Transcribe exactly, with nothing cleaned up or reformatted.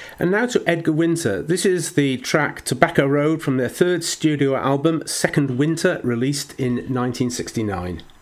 And now to Edgar Winter. This is the track Tobacco Road from their third studio album, Second Winter, released in nineteen sixty-nine.